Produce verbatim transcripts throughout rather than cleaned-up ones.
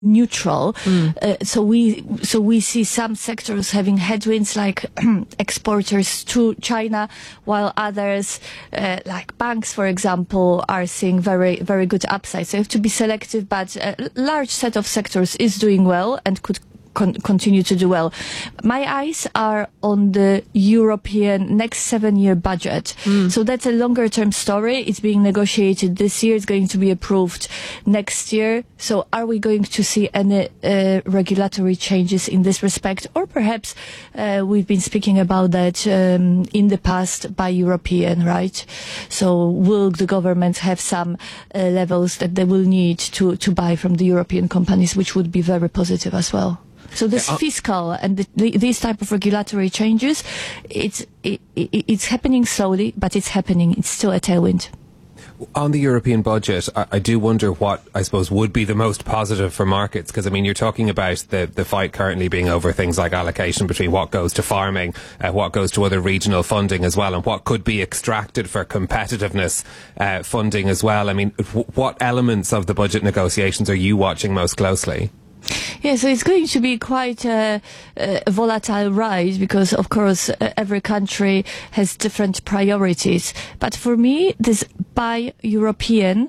neutral. Mm. Uh, so we so we see some sectors having headwinds, like exporters to China, while others, uh, like banks, for example, are seeing very very good upside. So you have to be selective, but a large set of sectors is doing well and could Con- continue to do well. My eyes are on the European next seven-year budget. Mm. So that's a longer-term story. It's being negotiated this year. It's going to be approved next year. So are we going to see any uh, regulatory changes in this respect? Or perhaps uh, we've been speaking about that um, in the past by European, right? So will the government have some uh, levels that they will need to, to buy from the European companies, which would be very positive as well? So this uh, fiscal and the, the, these type of regulatory changes, it's it, it, it's happening slowly, but it's happening. It's still a tailwind. On the European budget, I, I do wonder what, I suppose, would be the most positive for markets, because, I mean, you're talking about the, the fight currently being over things like allocation between what goes to farming, uh, what goes to other regional funding as well, and what could be extracted for competitiveness uh, funding as well. I mean, w- what elements of the budget negotiations are you watching most closely? Yeah, so it's going to be quite a, a volatile ride because, of course, every country has different priorities. But for me, this buy European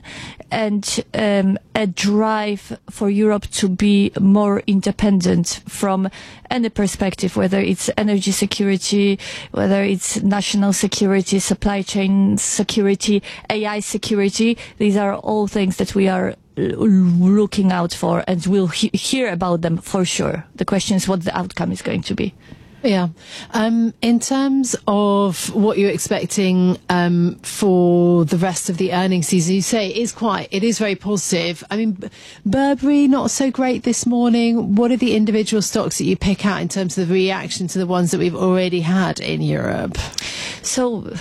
and um, a drive for Europe to be more independent from any perspective, whether it's energy security, whether it's national security, supply chain security, A I security. These are all things that we are looking out for, and we'll he- hear about them for sure. The question is what the outcome is going to be. Yeah. Um, in terms of what you're expecting um, for the rest of the earnings season, you say it is quite, it is very positive. I mean, Burberry, not so great this morning. What are the individual stocks that you pick out in terms of the reaction to the ones that we've already had in Europe? So,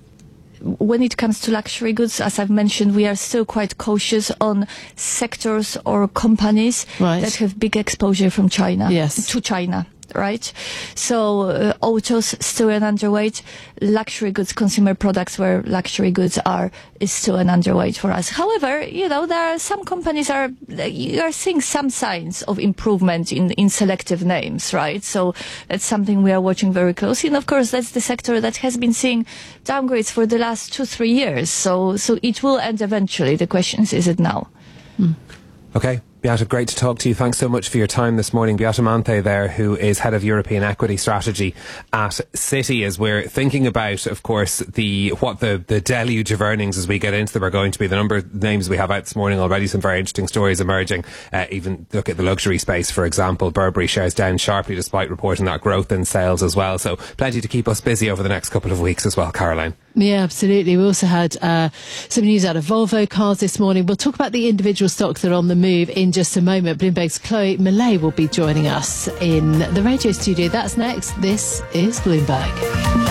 when it comes to luxury goods, as I've mentioned, we are still quite cautious on sectors or companies right. that have big exposure from China yes. to China. Right? So, uh, autos still an underweight. Luxury goods, consumer products where luxury goods are, is still an underweight for us. However, you know, there are some companies are, you are seeing some signs of improvement in, in selective names, right? So that's something we are watching very closely. And of course, that's the sector that has been seeing downgrades for the last two, three years. So, so it will end eventually. The question is, is it now? Hmm. Okay. Beata, great to talk to you. Thanks so much for your time this morning. Beata Manthe there, who is Head of European Equity Strategy at Citi, as we're thinking about, of course, the what the, the deluge of earnings as we get into them are going to be. The number of names we have out this morning already, some very interesting stories emerging. Uh, even look at the luxury space, for example. Burberry shares down sharply despite reporting that growth in sales as well. So plenty to keep us busy over the next couple of weeks as well, Caroline. Yeah, absolutely. We also had uh, some news out of Volvo Cars this morning. We'll talk about the individual stocks that are on the move in just a moment. Bloomberg's Chloe Millay will be joining us in the radio studio. That's next. This is Bloomberg.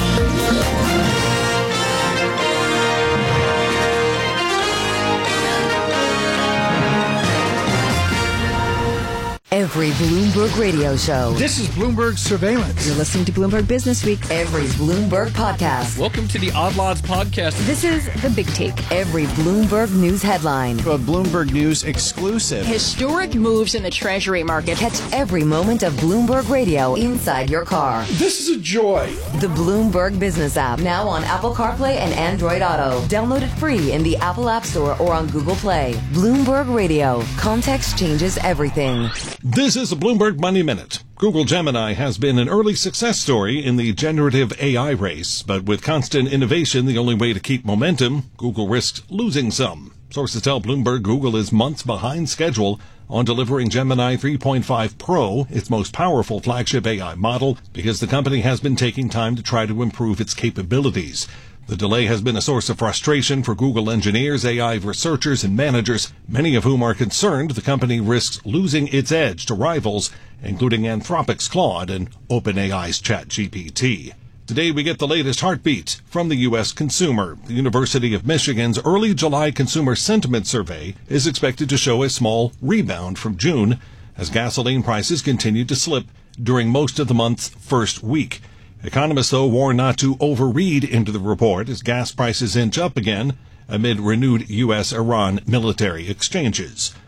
Every Bloomberg radio show. This is Bloomberg Surveillance. You're listening to Bloomberg Business Week. Every Bloomberg podcast. Welcome to the Odd Lots podcast. This is The Big Take. Every Bloomberg news headline. A Bloomberg News exclusive. Historic moves in the Treasury market. Catch every moment of Bloomberg radio inside your car. This is a joy. The Bloomberg Business app. Now on Apple CarPlay and Android Auto. Download it free in the Apple App Store or on Google Play. Bloomberg Radio. Context changes everything. This is a Bloomberg Money Minute. Google Gemini has been an early success story in the generative A I race, but with constant innovation the only way to keep momentum, Google risks losing some. Sources tell Bloomberg Google is months behind schedule on delivering Gemini three point five Pro, its most powerful flagship A I model, because the company has been taking time to try to improve its capabilities. The delay has been a source of frustration for Google engineers, A I researchers, and managers, many of whom are concerned the company risks losing its edge to rivals, including Anthropic's Claude and OpenAI's ChatGPT. Today we get the latest heartbeat from the U S consumer. The University of Michigan's early July consumer sentiment survey is expected to show a small rebound from June as gasoline prices continue to slip during most of the month's first week. Economists, though, warn not to overread into the report as gas prices inch up again amid renewed U S Iran military exchanges.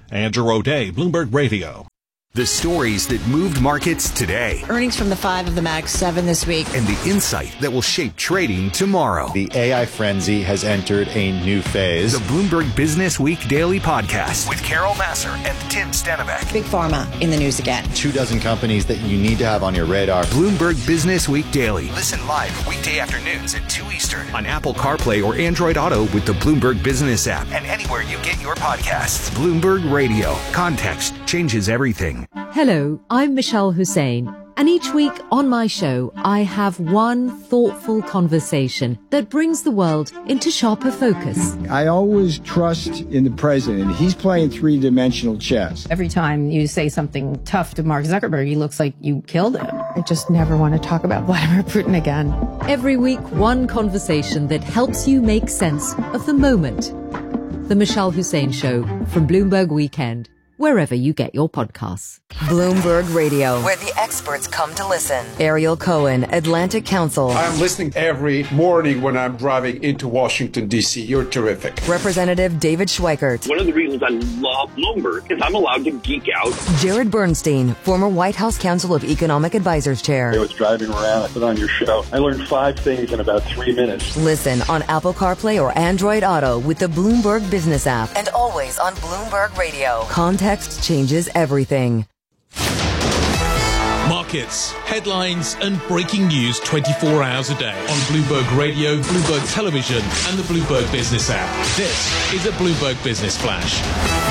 Andrew O'Day, Bloomberg Radio. The stories that moved markets today. Earnings from the five of the Mag seven this week. And the insight that will shape trading tomorrow. The A I frenzy has entered a new phase. The Bloomberg Business Week Daily Podcast with Carol Massar and Tim Stenivek. Big Pharma in the news again. Two dozen companies that you need to have on your radar. Bloomberg Business Week Daily. Listen live weekday afternoons at two Eastern on Apple CarPlay or Android Auto with the Bloomberg Business app and anywhere you get your podcasts. Bloomberg Radio. Context changes everything. Hello, I'm Michelle Hussein, and each week on my show, I have one thoughtful conversation that brings the world into sharper focus. I always trust in the president. He's playing three-dimensional chess. Every time you say something tough to Mark Zuckerberg, he looks like you killed him. I just never want to talk about Vladimir Putin again. Every week, one conversation that helps you make sense of the moment. The Michelle Hussein Show from Bloomberg Weekend, wherever you get your podcasts. Bloomberg Radio, where the experts come to listen. Ariel Cohen, Atlantic Council. I'm listening every morning when I'm driving into Washington, D C. You're terrific. Representative David Schweikert. One of the reasons I love Bloomberg is I'm allowed to geek out. Jared Bernstein, former White House Council of Economic Advisors Chair. I was driving around, I put on your show. I learned five things in about three minutes. Listen on Apple CarPlay or Android Auto with the Bloomberg Business app and always on Bloomberg Radio. Context changes everything. Markets, headlines, and breaking news twenty-four hours a day on Bloomberg Radio, Bloomberg Television, and the Bloomberg Business app. This is a Bloomberg Business Flash.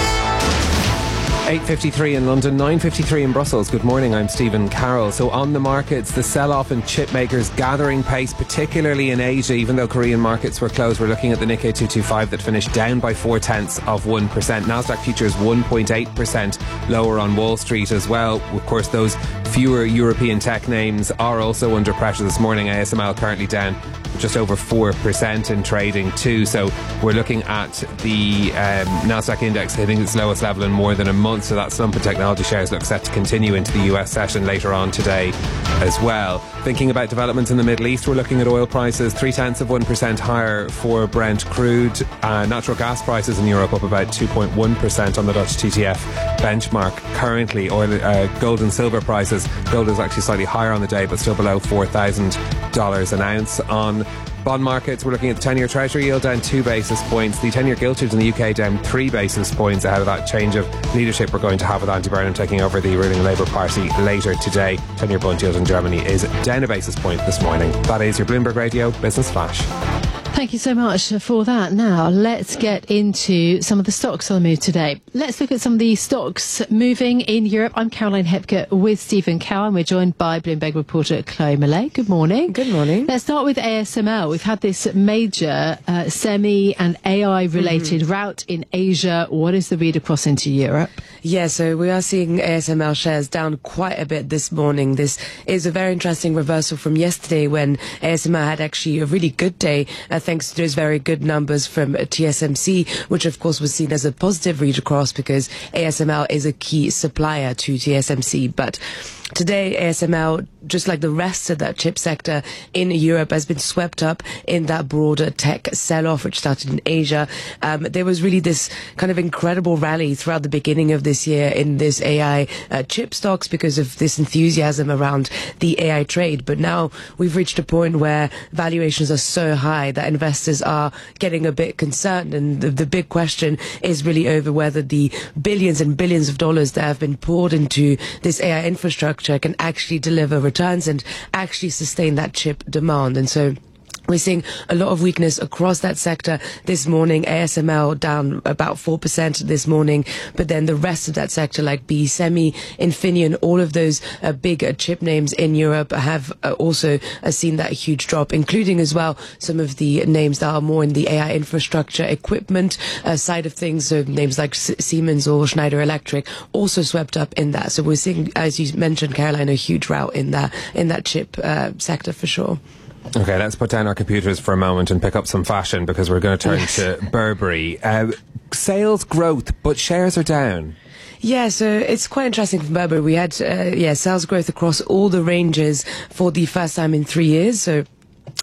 eight fifty-three in London, nine fifty-three in Brussels. Good morning, I'm Stephen Carroll. So on the markets, the sell-off in chip makers gathering pace, particularly in Asia. Even though Korean markets were closed, we're looking at the Nikkei two twenty-five that finished down by four tenths of one percent. Nasdaq futures one point eight percent lower on Wall Street as well. Of course, those fewer European tech names are also under pressure this morning. A S M L currently down just over four percent in trading too. So we're looking at the um, Nasdaq index hitting its lowest level in more than a month. So that slump in technology shares looks set to continue into the U S session later on today as well. Thinking about developments in the Middle East, we're looking at oil prices three tenths of one percent higher for Brent crude. Uh, natural gas prices in Europe up about two point one percent on the Dutch T T F benchmark. Currently, oil, uh, gold and silver prices, gold is actually slightly higher on the day, but still below four thousand dollars an ounce. On bond markets, we're looking at the ten-year Treasury yield down two basis points. The ten-year gilted in the U K down three basis points ahead of that change of leadership we're going to have with Andy Burnham taking over the ruling Labour Party later today. ten-year bond yield in Germany is down a basis point this morning. That is your Bloomberg Radio Business Flash. Thank you so much for that. Now, let's get into some of the stocks on the move today. Let's look at some of the stocks moving in Europe. I'm Caroline Hepker with Stephen Cowan. We're joined by Bloomberg reporter Chloe Millay. Good morning. Good morning. Let's start with A S M L. We've had this major uh, semi and A I related mm-hmm. rout in Asia. What is the read across into Europe? Yeah, so we are seeing A S M L shares down quite a bit this morning. This is a very interesting reversal from yesterday when A S M L had actually a really good day, uh, thanks to those very good numbers from T S M C, which of course was seen as a positive read across because A S M L is a key supplier to T S M C. But today, A S M L, just like the rest of that chip sector in Europe, has been swept up in that broader tech sell-off, which started in Asia. Um, there was really this kind of incredible rally throughout the beginning of this year in this A I uh, chip stocks because of this enthusiasm around the A I trade. But now we've reached a point where valuations are so high that investors are getting a bit concerned. And the, the big question is really over whether the billions and billions of dollars that have been poured into this A I infrastructure can actually deliver returns and actually sustain that chip demand. And so we're seeing a lot of weakness across that sector this morning. A S M L down about four percent this morning, but then the rest of that sector like B Semi, Infineon, all of those uh, big uh, chip names in Europe have uh, also uh, seen that huge drop, including as well some of the names that are more in the A I infrastructure equipment uh, side of things. So names like S- Siemens or Schneider Electric also swept up in that. So we're seeing, as you mentioned, Caroline, a huge rout in that in that chip uh, sector for sure. Okay, let's put down our computers for a moment and pick up some fashion because we're going to turn yes. to Burberry. Uh, sales growth, but shares are down. Yeah, so it's quite interesting for Burberry. We had, uh, yeah, sales growth across all the ranges for the first time in three years. So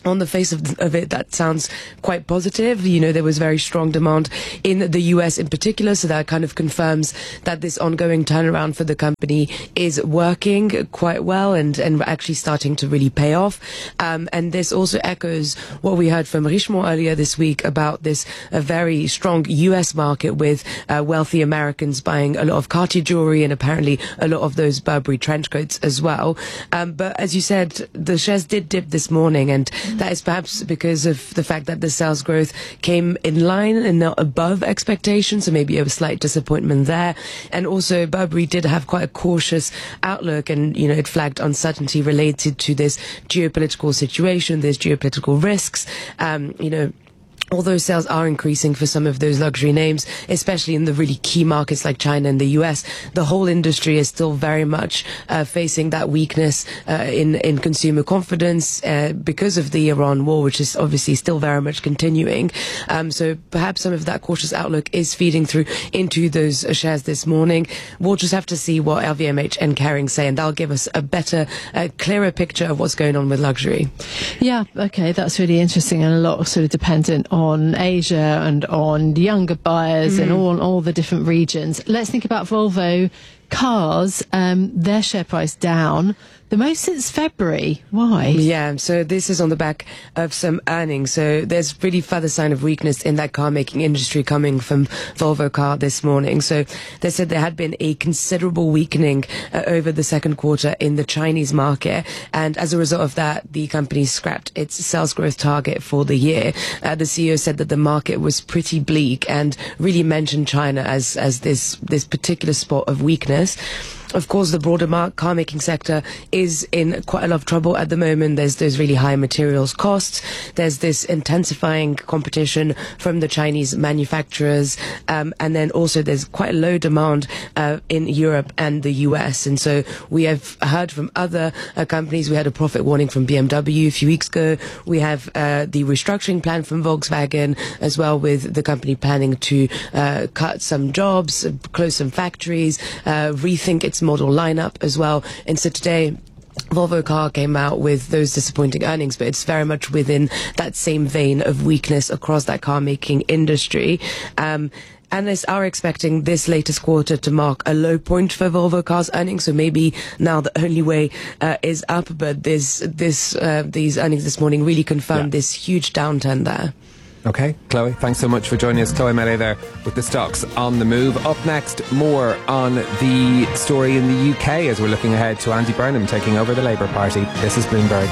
on the face of, of it, that sounds quite positive. You know, there was very strong demand in the U S in particular, so that kind of confirms that this ongoing turnaround for the company is working quite well and, and actually starting to really pay off. Um, and this also echoes what we heard from Richemont earlier this week about this a very strong U S market with uh, wealthy Americans buying a lot of Cartier jewelry and apparently a lot of those Burberry trench coats as well. Um, but as you said, the shares did dip this morning, and that is perhaps because of the fact that the sales growth came in line and not above expectations, so maybe a slight disappointment there. And also, Burberry did have quite a cautious outlook, and, you know, it flagged uncertainty related to this geopolitical situation, there's geopolitical risks, um, you know, although sales are increasing for some of those luxury names, especially in the really key markets like China and the U S, the whole industry is still very much uh, facing that weakness uh, in, in consumer confidence uh, because of the Iran war, which is obviously still very much continuing. Um, so perhaps some of that cautious outlook is feeding through into those uh, shares this morning. We'll just have to see what L V M H and Kering say, and that'll give us a better, uh, clearer picture of what's going on with luxury. Yeah, okay, that's really interesting, and a lot of sort of dependent on on Asia and on younger buyers mm. and all all the different regions. Let's think about Volvo Cars. Um, their share price down the most since February. Why? Yeah, so this is on the back of some earnings. So there's really further sign of weakness in that car making industry coming from Volvo Car this morning. So they said there had been a considerable weakening uh, over the second quarter in the Chinese market, and as a result of that, the company scrapped its sales growth target for the year. Uh, the C E O said that the market was pretty bleak and really mentioned China as as this this particular spot of weakness. Of course, the broader mar- car making sector is in quite a lot of trouble at the moment. There's there's really high materials costs. There's this intensifying competition from the Chinese manufacturers, um, and then also there's quite a low demand uh, in Europe and the U S. And so we have heard from other uh, companies. We had a profit warning from B M W a few weeks ago. We have uh, the restructuring plan from Volkswagen as well, with the company planning to uh, cut some jobs, close some factories, uh, rethink its model lineup as well. And so today, Volvo Car came out with those disappointing earnings, but it's very much within that same vein of weakness across that car making industry. Um, Analysts are expecting this latest quarter to mark a low point for Volvo Cars' earnings, so maybe now the only way uh, is up. But this, this, uh, these earnings this morning really confirmed yeah. this huge downturn there. Okay, Chloe, thanks so much for joining us. Chloe Melee there with the stocks on the move. Up next, more on the story in the U K as we're looking ahead to Andy Burnham taking over the Labour Party. This is Bloomberg.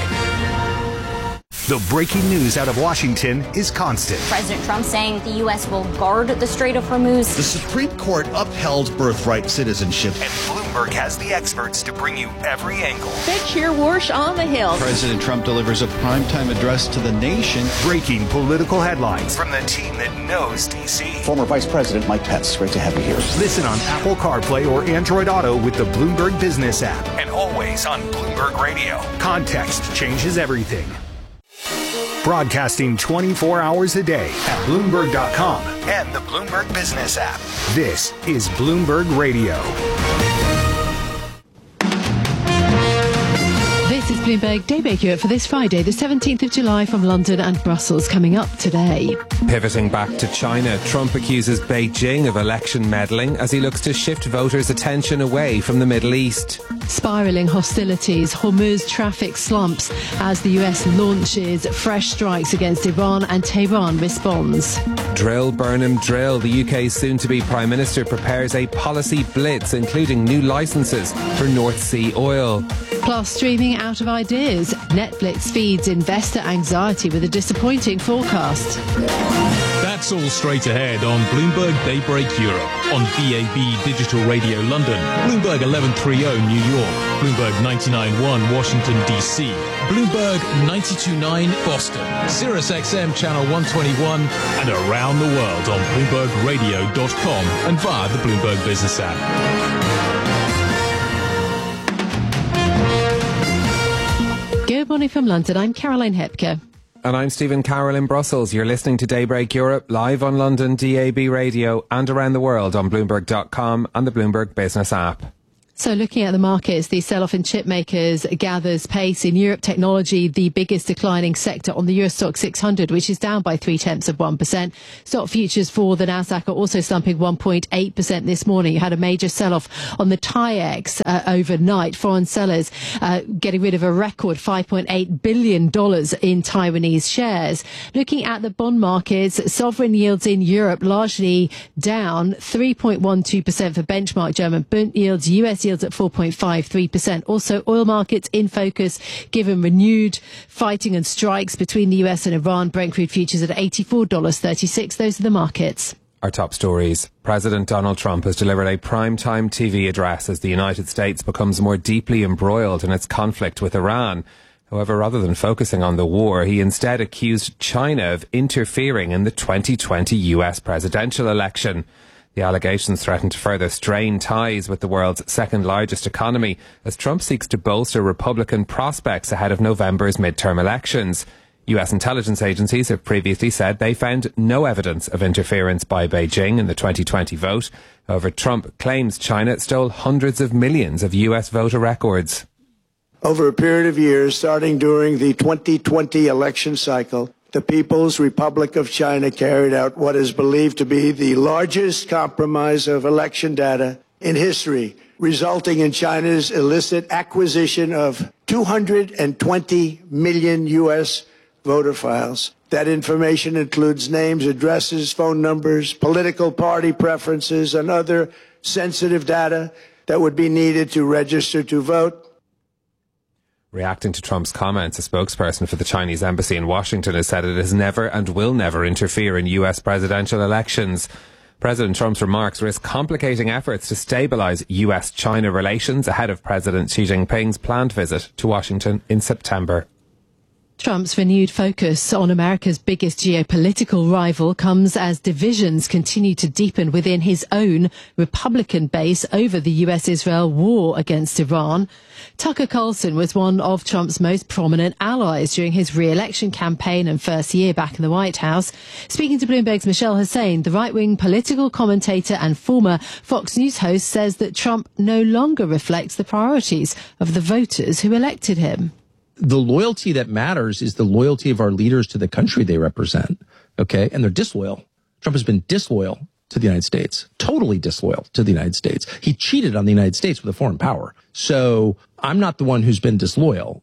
The breaking news out of Washington is constant. President Trump saying the U S will guard the Strait of Hormuz. The Supreme Court upheld birthright citizenship. And Bloomberg has the experts to bring you every angle. Big cheerwhoosh on the Hill. President Trump delivers a primetime address to the nation. Breaking political headlines from the team that knows D C. Former Vice President Mike Pence, great to have you here. Listen on Apple CarPlay or Android Auto with the Bloomberg Business app. And always on Bloomberg Radio. Context changes everything. Broadcasting twenty-four hours a day at Bloomberg dot com and the Bloomberg Business app. This is Bloomberg Radio. This is Bloomberg Daybreak Europe for this Friday, the seventeenth of July, from London and Brussels. Coming up today. Pivoting back to China, Trump accuses Beijing of election meddling as he looks to shift voters' attention away from the Middle East. Spiralling hostilities, Hormuz traffic slumps as the U S launches fresh strikes against Iran and Tehran responds. Drill, Burnham, drill. The U K's soon-to-be Prime Minister prepares a policy blitz, including new licences for North Sea oil. Plus, streaming out of ideas. Netflix feeds investor anxiety with a disappointing forecast. That's all straight ahead on Bloomberg Daybreak Europe, on B A B Digital Radio London, Bloomberg eleven thirty New York, Bloomberg ninety-nine point one Washington D C, Bloomberg ninety-two point nine Boston, Sirius X M Channel one twenty-one, and around the world on Bloomberg Radio dot com and via the Bloomberg Business app. Good morning from London. I'm Caroline Hepker. And I'm Stephen Carroll in Brussels. You're listening to Daybreak Europe, live on London D A B Radio and around the world on Bloomberg dot com and the Bloomberg Business app. So looking at the markets, the sell-off in chip makers gathers pace. In Europe, technology, the biggest declining sector on the Euro Stoxx six hundred, which is down by three-tenths of one percent. Stock futures for the Nasdaq are also slumping one point eight percent this morning. You had a major sell-off on the TAIEX uh, overnight. Foreign sellers uh, getting rid of a record five point eight billion dollars in Taiwanese shares. Looking at the bond markets, sovereign yields in Europe largely down three point one two percent for benchmark German bond yields, U S yields at four point five three percent. Also, oil markets in focus given renewed fighting and strikes between the U S and Iran. Brent crude futures at eighty-four dollars thirty-six. Those are the markets. Our top stories. President Donald Trump has delivered a primetime T V address as the United States becomes more deeply embroiled in its conflict with Iran. However, rather than focusing on the war, he instead accused China of interfering in the twenty twenty U S presidential election. The allegations threaten to further strain ties with the world's second largest economy as Trump seeks to bolster Republican prospects ahead of November's midterm elections. U S intelligence agencies have previously said they found no evidence of interference by Beijing in the twenty twenty vote. However, Trump claims China stole hundreds of millions of U S voter records. Over a period of years, starting during the twenty twenty election cycle, the People's Republic of China carried out what is believed to be the largest compromise of election data in history, resulting in China's illicit acquisition of two hundred twenty million U S voter files. That information includes names, addresses, phone numbers, political party preferences, and other sensitive data that would be needed to register to vote. Reacting to Trump's comments, a spokesperson for the Chinese embassy in Washington has said it has never and will never interfere in U S presidential elections. President Trump's remarks risk complicating efforts to stabilise U S China relations ahead of President Xi Jinping's planned visit to Washington in September. Trump's renewed focus on America's biggest geopolitical rival comes as divisions continue to deepen within his own Republican base over the U S-Israel war against Iran. Tucker Carlson was one of Trump's most prominent allies during his re-election campaign and first year back in the White House. Speaking to Bloomberg's Michelle Hussein, the right-wing political commentator and former Fox News host says that Trump no longer reflects the priorities of the voters who elected him. The loyalty that matters is the loyalty of our leaders to the country they represent. Okay. And they're disloyal. Trump has been disloyal to the United States, totally disloyal to the United States. He cheated on the United States with a foreign power. So I'm not the one who's been disloyal.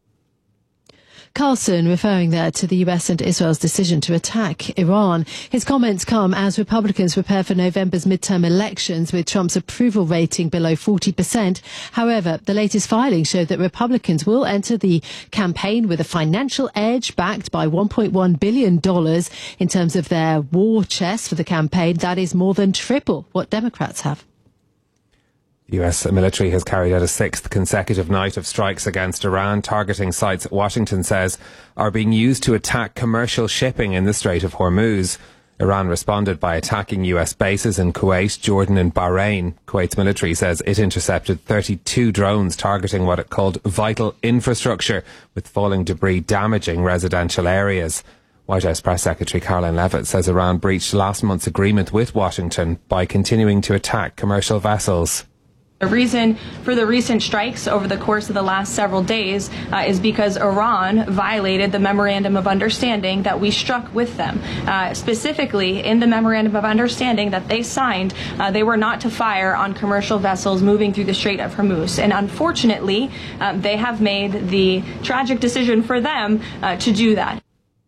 Carlson referring there to the U S and Israel's decision to attack Iran. His comments come as Republicans prepare for November's midterm elections with Trump's approval rating below forty percent. However, the latest filings show that Republicans will enter the campaign with a financial edge backed by one point one billion dollars in terms of their war chest for the campaign. That is more than triple what Democrats have. The U S military has carried out a sixth consecutive night of strikes against Iran, targeting sites Washington says are being used to attack commercial shipping in the Strait of Hormuz. Iran responded by attacking U S bases in Kuwait, Jordan and Bahrain. Kuwait's military says it intercepted thirty-two drones targeting what it called vital infrastructure, with falling debris damaging residential areas. White House Press Secretary Caroline Leavitt says Iran breached last month's agreement with Washington by continuing to attack commercial vessels. The reason for the recent strikes over the course of the last several days uh, is because Iran violated the Memorandum of Understanding that we struck with them. Uh, specifically, in the Memorandum of Understanding that they signed, uh, they were not to fire on commercial vessels moving through the Strait of Hormuz. And unfortunately, uh, they have made the tragic decision for them uh, to do that.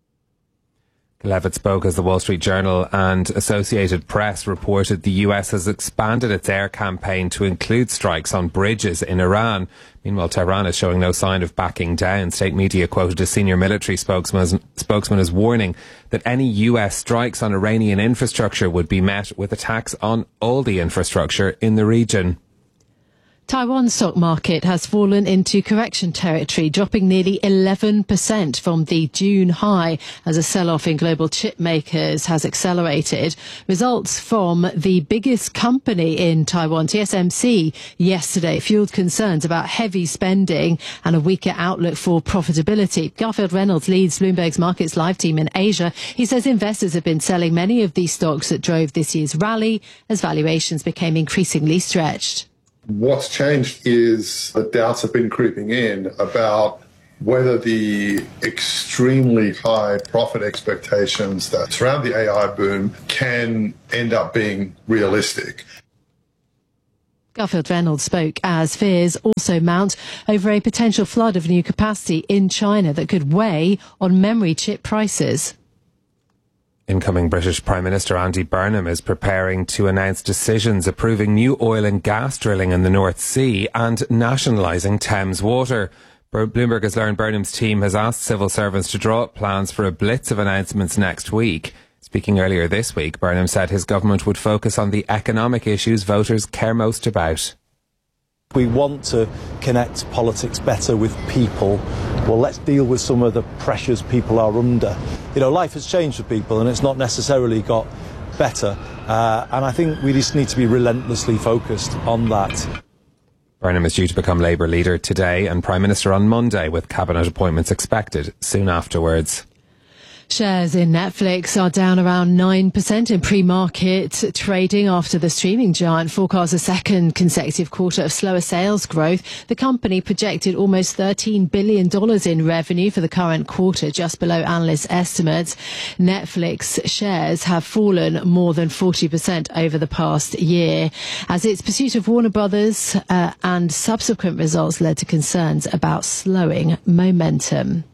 Leavitt spoke as the Wall Street Journal and Associated Press reported the U S has expanded its air campaign to include strikes on bridges in Iran. Meanwhile, Tehran is showing no sign of backing down. State media quoted a senior military spokesman as, spokesman as warning that any U S strikes on Iranian infrastructure would be met with attacks on all the infrastructure in the region. Taiwan's stock market has fallen into correction territory, dropping nearly eleven percent from the June high as a sell-off in global chip makers has accelerated. Results from the biggest company in Taiwan, T S M C, yesterday fueled concerns about heavy spending and a weaker outlook for profitability. Garfield Reynolds leads Bloomberg's Markets Live team in Asia. He says investors have been selling many of these stocks that drove this year's rally as valuations became increasingly stretched. What's changed is the doubts have been creeping in about whether the extremely high profit expectations that surround the A I boom can end up being realistic. Garfield Reynolds spoke as fears also mount over a potential flood of new capacity in China that could weigh on memory chip prices. Incoming British Prime Minister Andy Burnham is preparing to announce decisions approving new oil and gas drilling in the North Sea and nationalising Thames Water. Bloomberg has learned Burnham's team has asked civil servants to draw up plans for a blitz of announcements next week. Speaking earlier this week, Burnham said his government would focus on the economic issues voters care most about. We want to connect politics better with people. Well, let's deal with some of the pressures people are under. You know, life has changed for people and it's not necessarily got better. Uh, and I think we just need to be relentlessly focused on that. Burnham is due to become Labour leader today and Prime Minister on Monday, with cabinet appointments expected soon afterwards. Shares in Netflix are down around nine percent in pre-market trading after the streaming giant forecasts a second consecutive quarter of slower sales growth. The company projected almost thirteen billion dollars in revenue for the current quarter, just below analyst estimates. Netflix shares have fallen more than forty percent over the past year, as its pursuit of Warner Brothers uh, and subsequent results led to concerns about slowing momentum.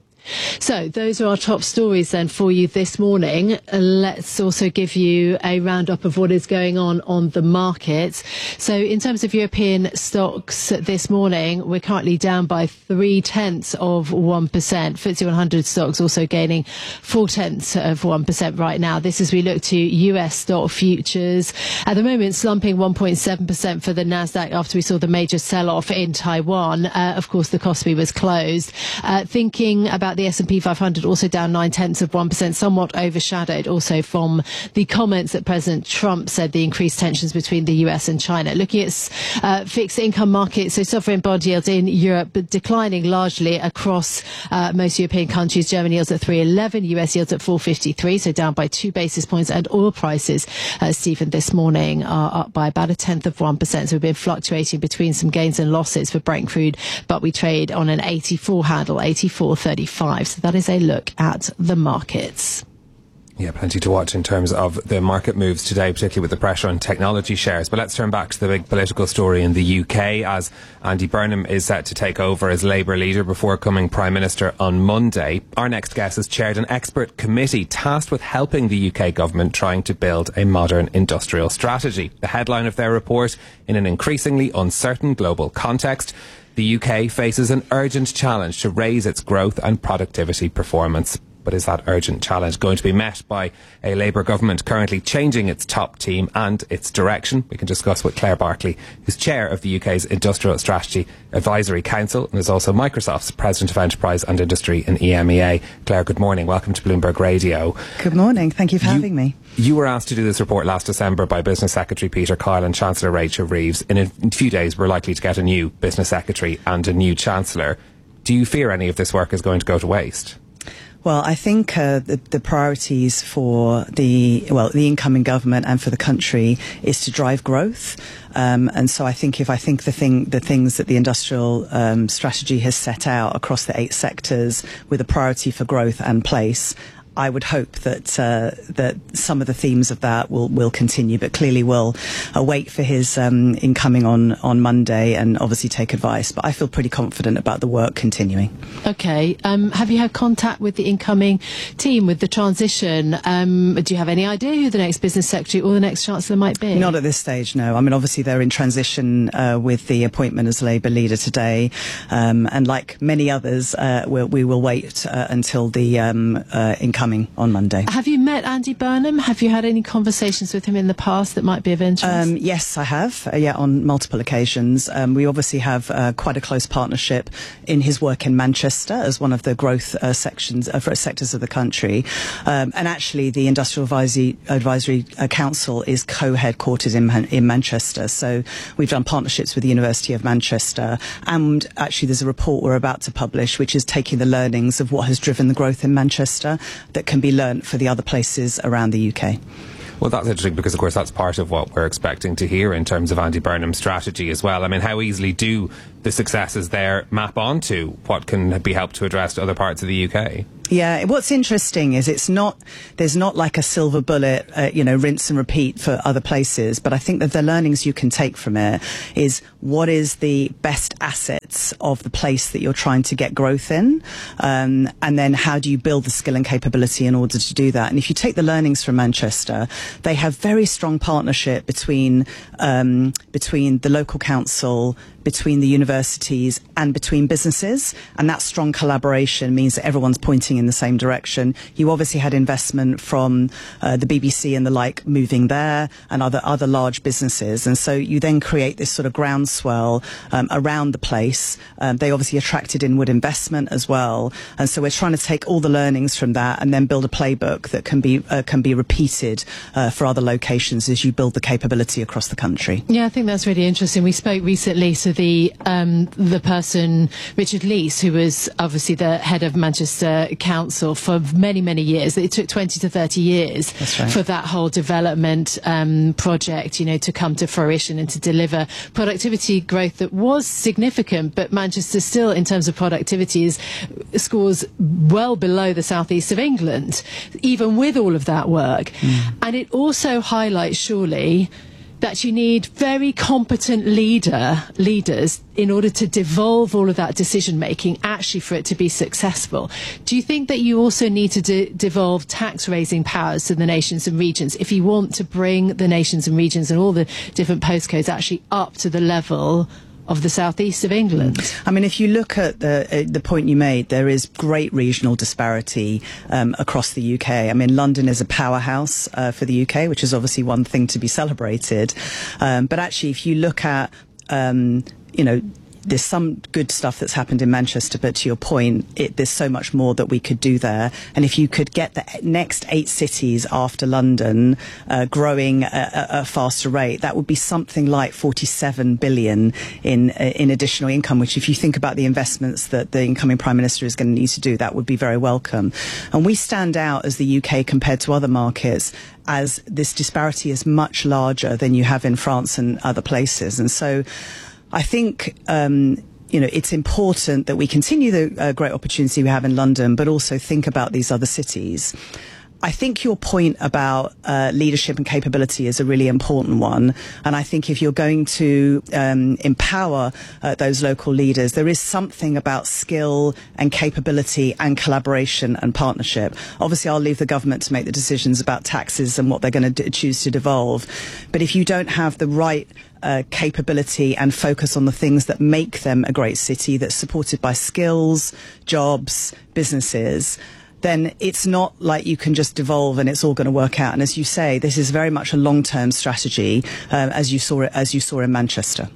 So those are our top stories then for you this morning. Uh, let's also give you a roundup of what is going on on the markets. So in terms of European stocks this morning, we're currently down by three tenths of one percent. F T S E one hundred stocks also gaining four tenths of one percent right now. This as we look to U S stock futures. At the moment, slumping one point seven percent for the Nasdaq after we saw the major sell-off in Taiwan. Uh, of course, the Kospi was closed. Uh, thinking about the S and P five hundred also down nine tenths of one percent, somewhat overshadowed also from the comments that President Trump said the increased tensions between the U S and China. Looking at uh, fixed income markets, so sovereign bond yields in Europe but declining largely across uh, most European countries. Germany yields at three eleven, U S yields at four fifty-three, so down by two basis points. And oil prices, uh, Stephen, this morning are up by about a tenth of one percent. So we've been fluctuating between some gains and losses for Brent crude, but we trade on an eighty-four handle, eighty-four thirty-five. So that is a look at the markets. Yeah, plenty to watch in terms of the market moves today, particularly with the pressure on technology shares. But let's turn back to the big political story in the U K, as Andy Burnham is set to take over as Labour leader before coming Prime Minister on Monday. Our next guest has chaired an expert committee tasked with helping the U K government trying to build a modern industrial strategy. The headline of their report: in an increasingly uncertain global context, the U K faces an urgent challenge to raise its growth and productivity performance. But is that urgent challenge going to be met by a Labour government currently changing its top team and its direction? We can discuss with Claire Barkley, who's chair of the U K's Industrial Strategy Advisory Council and is also Microsoft's President of Enterprise and Industry in E M E A. Claire, good morning. Welcome to Bloomberg Radio. Good morning. Thank you for you, having me. You were asked to do this report last December by Business Secretary Peter Kyle and Chancellor Rachel Reeves. In a few days, we're likely to get a new Business Secretary and a new Chancellor. Do you fear any of this work is going to go to waste? Well, I think uh, the, the priorities for the well, the incoming government and for the country is to drive growth. Um, and so I think if I think the thing, the things that the industrial um, strategy has set out across the eight sectors with a priority for growth and place, I would hope that uh, that some of the themes of that will, will continue, but clearly we'll uh, wait for his um, incoming on, on Monday and obviously take advice. But I feel pretty confident about the work continuing. Okay. Um, have you had contact with the incoming team, with the transition? Um, do you have any idea who the next business secretary or the next chancellor might be? Not at this stage, no. I mean, obviously they're in transition uh, with the appointment as Labour leader today. Um, and like many others, uh, we'll, we will wait uh, until the um, uh, incoming on Monday. Have you met Andy Burnham? Have you had any conversations with him in the past that might be of interest? Um, yes, I have. Uh, yeah, on multiple occasions. Um, we obviously have uh, quite a close partnership in his work in Manchester as one of the growth uh, sections uh, sectors of the country. Um, and actually, the Industrial Advisory, Advisory uh, Council is co-headquartered in, Man- in Manchester. So we've done partnerships with the University of Manchester. And actually, there's a report we're about to publish, which is taking the learnings of what has driven the growth in Manchester that can be learnt for the other places around the U K. Well, that's interesting because, of course, that's part of what we're expecting to hear in terms of Andy Burnham's strategy as well. I mean, how easily do the successes there map onto what can be helped to address to other parts of the U K? Yeah, what's interesting is it's not, there's not like a silver bullet, uh, you know, rinse and repeat for other places, but I think that the learnings you can take from it is what is the best assets of the place that you're trying to get growth in, um, and then how do you build the skill and capability in order to do that. And if you take the learnings from Manchester, they have very strong partnership between, um, between the local council, between the universities and between businesses, and that strong collaboration means that everyone's pointing in the same direction. You obviously had investment from uh, the B B C and the like moving there, and other other large businesses, and so you then create this sort of groundswell um, around the place. Um, they obviously attracted inward investment as well, and so we're trying to take all the learnings from that and then build a playbook that can be uh, can be repeated uh, for other locations as you build the capability across the country. Yeah, I think that's really interesting. We spoke recently to the um, the person, Richard Leese, who was obviously the head of Manchester Council for many, many years. It took twenty to thirty years right. for that whole development um, project, you know, to come to fruition and to deliver productivity growth that was significant. But Manchester still, in terms of productivity, is, scores well below the southeast of England, even with all of that work. Mm. And it also highlights, surely, that you need very competent leader leaders in order to devolve all of that decision making, actually for it to be successful. Do you think that you also need to de- devolve tax raising powers to the nations and regions if you want to bring the nations and regions and all the different postcodes actually up to the level of the southeast of England? I mean, if you look at the uh, the point you made, there is great regional disparity um, across the U K. I mean, London is a powerhouse uh, for the U K, which is obviously one thing to be celebrated. Um, but actually, if you look at, um, you know, there's some good stuff that's happened in Manchester, but to your point, it, there's so much more that we could do there. And if you could get the next eight cities after London uh, growing at a, a faster rate, that would be something like forty-seven billion in in additional income, which if you think about the investments that the incoming Prime Minister is going to need to do, that would be very welcome. And we stand out as the U K compared to other markets as this disparity is much larger than you have in France and other places. And so I think, um, you know, it's important that we continue the uh, great opportunity we have in London, but also think about these other cities. I think your point about uh, leadership and capability is a really important one. And I think if you're going to um, empower uh, those local leaders, there is something about skill and capability and collaboration and partnership. Obviously, I'll leave the government to make the decisions about taxes and what they're going to d- choose to devolve. But if you don't have the right Uh, capability and focus on the things that make them a great city, that's supported by skills, jobs, businesses, then it's not like you can just devolve and it's all going to work out. And as you say, this is very much a long-term strategy, uh, as you saw it, as you saw in Manchester.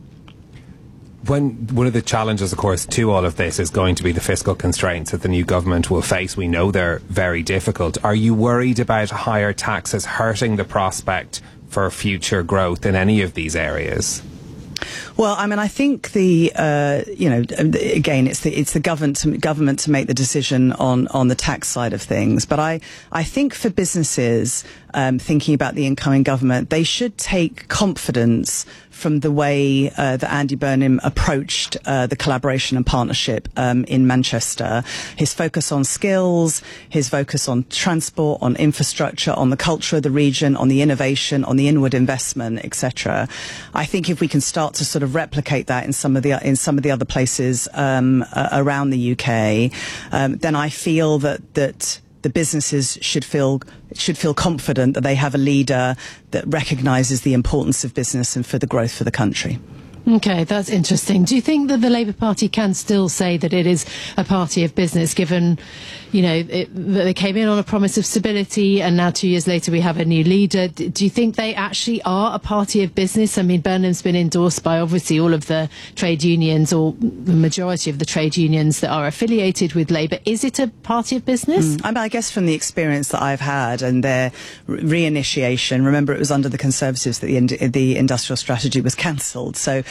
When one of the challenges, of course, to all of this is going to be the fiscal constraints that the new government will face. We know they're very difficult. Are you worried about higher taxes hurting the prospect for future growth in any of these areas? Well, I mean, I think the uh, you know again, it's the it's the government to, government to make the decision on on the tax side of things. But I I think for businesses um, thinking about the incoming government, they should take confidence from the way uh, that Andy Burnham approached uh, the collaboration and partnership um, in Manchester. His focus on skills, his focus on transport, on infrastructure, on the culture of the region, on the innovation, on the inward investment, et cetera. I think if we can start to sort of replicate that in some of the in some of the other places um, uh, around the U K, um, then I feel that that. the businesses should feel should feel confident that they have a leader that recognises the importance of business and for the growth for the country. Okay, that's interesting. Do you think that the Labour Party can still say that it is a party of business, given, you know, it, that they came in on a promise of stability and now two years later we have a new leader? D- do you think they actually are a party of business? I mean, Burnham's been endorsed by obviously all of the trade unions, or the majority of the trade unions that are affiliated with Labour. Is it a party of business? Mm, I mean, I guess from the experience that I've had and their re- reinitiation, remember it was under the Conservatives that the, in- the industrial strategy was cancelled. So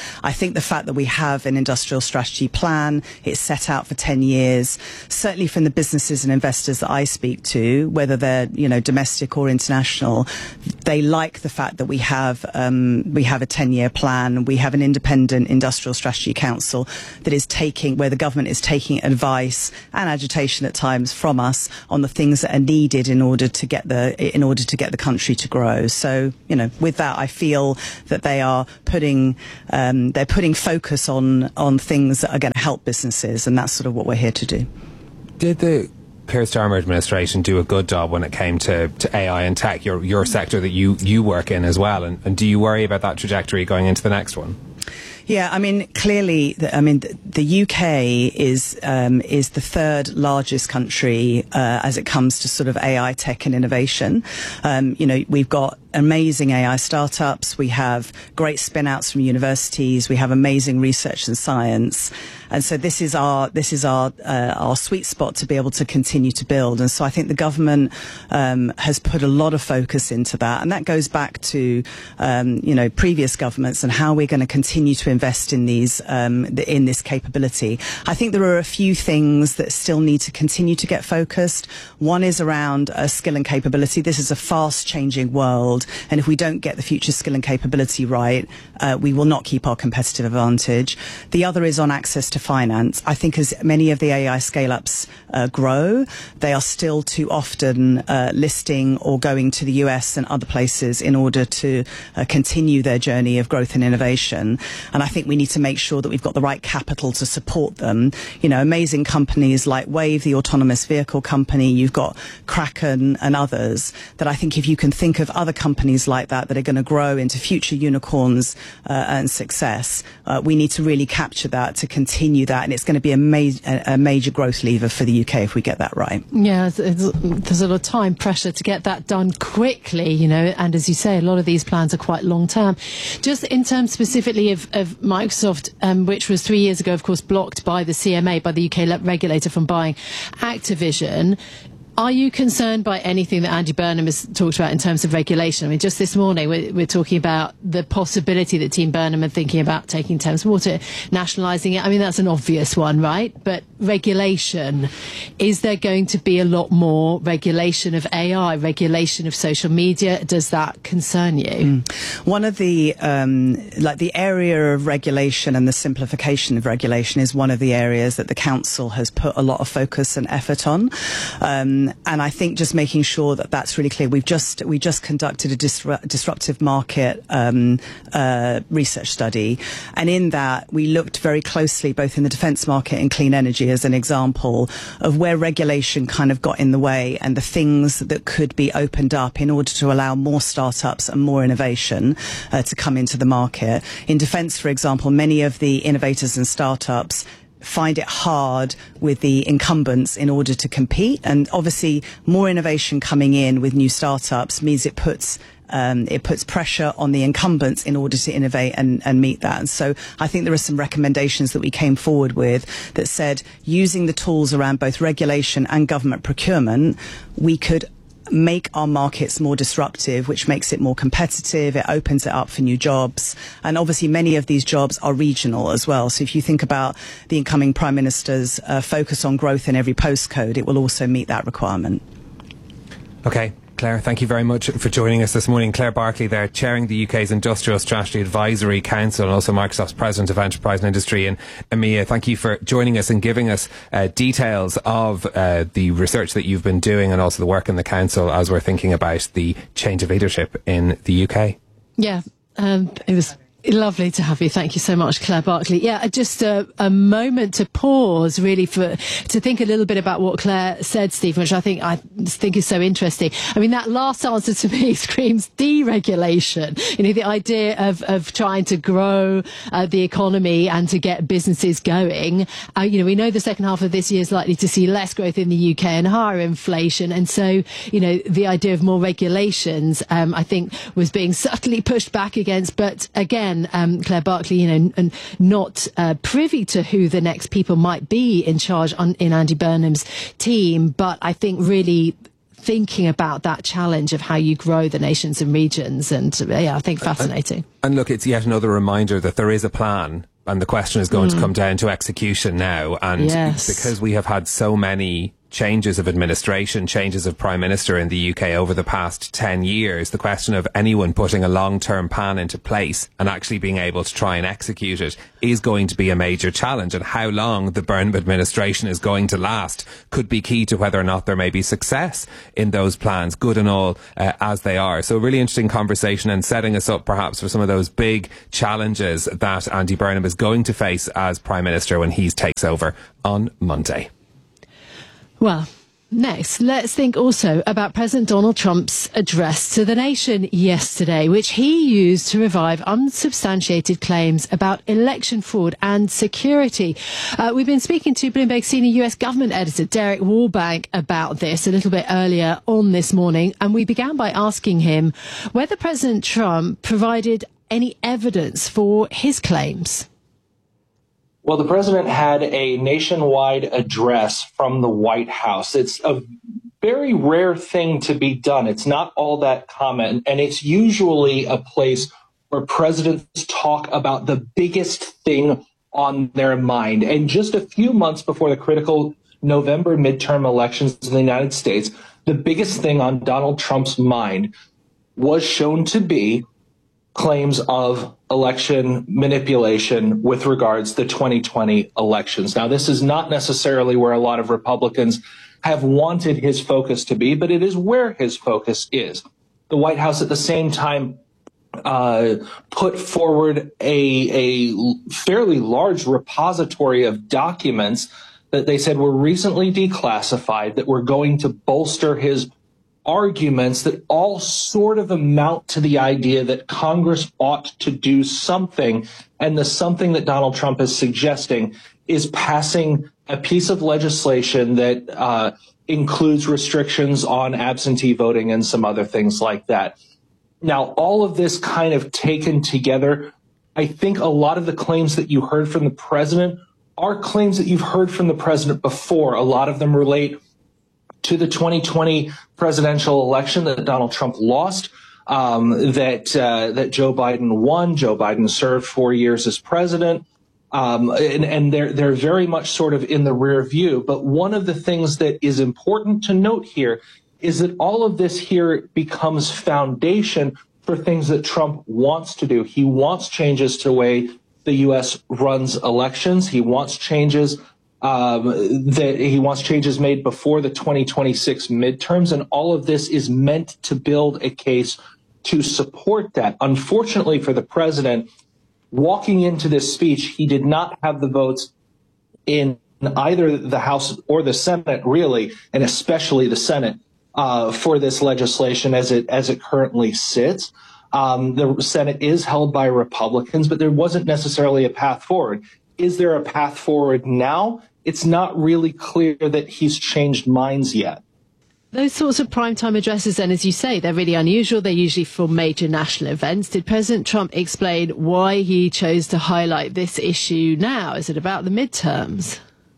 I think the fact that we have an industrial strategy plan, it's set out for ten years, certainly from the businesses and investors that I speak to, whether they're, you know, domestic or international, they like the fact that we have um, we have a ten-year plan. We have an independent industrial strategy council that is taking, where the government is taking advice and agitation at times from us on the things that are needed in order to get the in order to get the country to grow. So, you know, with that, I feel that they are putting um, they're putting focus on on things that are going to help businesses, and that's sort of what we're here to do. Did the Keir Starmer administration do a good job when it came to, to A I and tech, your your sector that you, you work in as well? And, and do you worry about that trajectory going into the next one? Yeah, I mean, clearly, the, I mean, the, the U K is um, is the third largest country uh, as it comes to sort of A I tech and innovation. Um, you know, we've got amazing A I startups. We have great spin-outs from universities. We have amazing research and science. And so this is our this is our uh, our sweet spot to be able to continue to build. And so I think the government um, has put a lot of focus into that, and that goes back to um, you know previous governments and how we're going to continue to invest in these um, in this capability. I think there are a few things that still need to continue to get focused. One is around uh, skill and capability. This is a fast-changing world, and if we don't get the future skill and capability right, uh, we will not keep our competitive advantage. The other is on access to finance. I think as many of the A I scale-ups uh, grow, they are still too often uh, listing or going to the U S and other places in order to uh, continue their journey of growth and innovation. And I think we need to make sure that we've got the right capital to support them. You know, amazing companies like Wave, the autonomous vehicle company, you've got Kraken and others, that I think if you can think of other companies like that that are going to grow into future unicorns uh, and success, uh, we need to really capture that to continue that, and it's going to be a, ma- a major growth lever for the U K if we get that right. Yeah, it's, it's, there's a lot of time pressure to get that done quickly, you know, and as you say, a lot of these plans are quite long term. Just in terms specifically of, of Microsoft, um, which was three years ago, of course, blocked by the C M A, by the U K regulator, from buying Activision. Are you concerned by anything that Andy Burnham has talked about in terms of regulation? I mean, just this morning we're, we're talking about the possibility that Team Burnham are thinking about taking Thames Water, nationalising it. I mean, that's an obvious one, right? But regulation, is there going to be a lot more regulation of A I, regulation of social media? Does that concern you? Mm. One of the, um, like the area of regulation and the simplification of regulation is one of the areas that the Council has put a lot of focus and effort on. Um, And I think just making sure that that's really clear. We've just we just conducted a disru- disruptive market um, uh, research study, and in that we looked very closely, both in the defence market and clean energy, as an example of where regulation kind of got in the way and the things that could be opened up in order to allow more startups and more innovation uh, to come into the market. In defence, for example, many of the innovators and startups find it hard with the incumbents in order to compete, and obviously more innovation coming in with new startups means it puts Um, it puts pressure on the incumbents in order to innovate and, and meet that. And so I think there are some recommendations that we came forward with that said, using the tools around both regulation and government procurement, we could make our markets more disruptive, which makes it more competitive. It opens it up for new jobs. And obviously many of these jobs are regional as well. So if you think about the incoming Prime Minister's uh, focus on growth in every postcode, it will also meet that requirement. Okay. Claire, thank you very much for joining us this morning. Claire Barkley there, chairing the U K's Industrial Strategy Advisory Council and also Microsoft's President of Enterprise and Industry in EMEA. Thank you for joining us and giving us uh, details of uh, the research that you've been doing and also the work in the Council as we're thinking about the change of leadership in the U K. Yeah, um, it was lovely to have you. Thank you so much, Claire Barkley. Yeah, just a, a moment to pause, really, for to think a little bit about what Claire said, Stephen, which I think I think is so interesting. I mean, that last answer to me screams deregulation. You know, the idea of of trying to grow uh, the economy and to get businesses going. Uh, you know, we know the second half of this year is likely to see less growth in the U K and higher inflation, and so you know the idea of more regulations, um, I think, was being subtly pushed back against. But again, Um, Claire Barkley, you know, and not uh, privy to who the next people might be in charge on, in Andy Burnham's team, but I think really thinking about that challenge of how you grow the nations and regions. And yeah, I think fascinating. And, and look, it's yet another reminder that there is a plan. And the question is going mm. to come down to execution now. And yes. because we have had so many changes of administration, changes of prime minister in the U K over the past ten years, the question of anyone putting a long-term plan into place and actually being able to try and execute it is going to be a major challenge. And how long the Burnham administration is going to last could be key to whether or not there may be success in those plans, good and all uh, as they are. So a really interesting conversation and setting us up perhaps for some of those big challenges that Andy Burnham is going to face as prime minister when he takes over on Monday. Well, next, let's think also about President Donald Trump's address to the nation yesterday, which he used to revive unsubstantiated claims about election fraud and security. Uh, we've been speaking to Bloomberg senior U S government editor Derek Warbank about this a little bit earlier on this morning, and we began by asking him whether President Trump provided any evidence for his claims. Well, the president had a nationwide address from the White House. It's a very rare thing to be done. It's not all that common, and it's usually a place where presidents talk about the biggest thing on their mind. And just a few months before the critical November midterm elections in the United States, the biggest thing on Donald Trump's mind was shown to be claims of election manipulation with regards to the twenty twenty elections. Now, this is not necessarily where a lot of Republicans have wanted his focus to be, but it is where his focus is. The White House at the same time uh, put forward a, a fairly large repository of documents that they said were recently declassified that were going to bolster his arguments that all sort of amount to the idea that Congress ought to do something. And the something that Donald Trump is suggesting is passing a piece of legislation that uh, includes restrictions on absentee voting and some other things like that. Now, all of this kind of taken together, I think a lot of the claims that you heard from the president are claims that you've heard from the president before. A lot of them relate to the twenty twenty presidential election that Donald Trump lost, um, that uh, that Joe Biden won. Joe Biden served four years as president, um, and, and they're they're very much sort of in the rear view. But one of the things that is important to note here is that all of this here becomes foundation for things that Trump wants to do. He wants changes to the way the U S runs elections. He wants changes. Um, that he wants changes made before the twenty twenty-six midterms, and all of this is meant to build a case to support that. Unfortunately for the president, walking into this speech, he did not have the votes in either the House or the Senate, really, and especially the Senate, uh, for this legislation as it as it currently sits. Um, the Senate is held by Republicans, but there wasn't necessarily a path forward. Is there a path forward now? It's not really clear that he's changed minds yet. Those sorts of primetime addresses, then, as you say, they're really unusual. They're usually for major national events. Did President Trump explain why he chose to highlight this issue now? Is it about the midterms?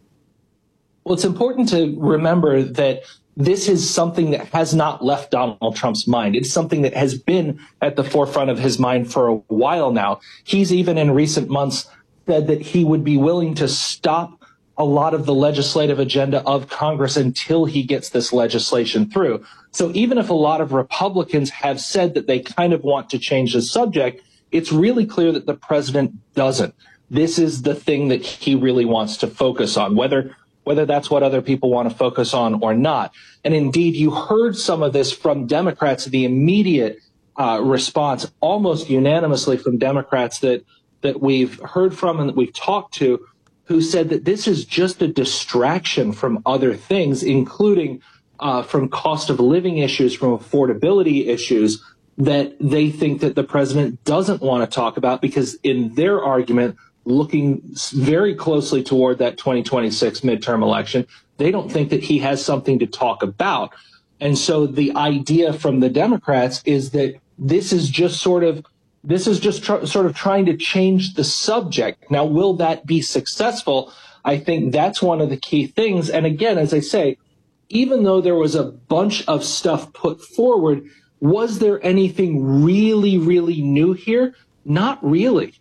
Well, it's important to remember that this is something that has not left Donald Trump's mind. It's something that has been at the forefront of his mind for a while now. He's even in recent months said that he would be willing to stop a lot of the legislative agenda of Congress until he gets this legislation through. So even if a lot of Republicans have said that they kind of want to change the subject, it's really clear that the president doesn't. This is the thing that he really wants to focus on, whether whether that's what other people want to focus on or not. And indeed, you heard some of this from Democrats, the immediate uh, response, almost unanimously from Democrats that that we've heard from and that we've talked to, who said that this is just a distraction from other things, including uh, from cost of living issues, from affordability issues that they think that the president doesn't want to talk about because in their argument, looking very closely toward that twenty twenty-six midterm election, they don't think that he has something to talk about. And so the idea from the Democrats is that this is just sort of This is just tr- sort of trying to change the subject. Now, will that be successful? I think that's one of the key things. And again, as I say, even though there was a bunch of stuff put forward, was there anything really, really new here? Not really.